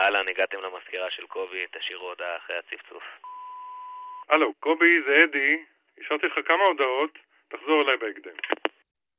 אהלן, הגעתם למזכירה של קובי, תשאירו הודעה אחרי הצפצוף. הלו, קובי, זה אדי. השארתי לך כמה הודעות, תחזור אליי בהקדם.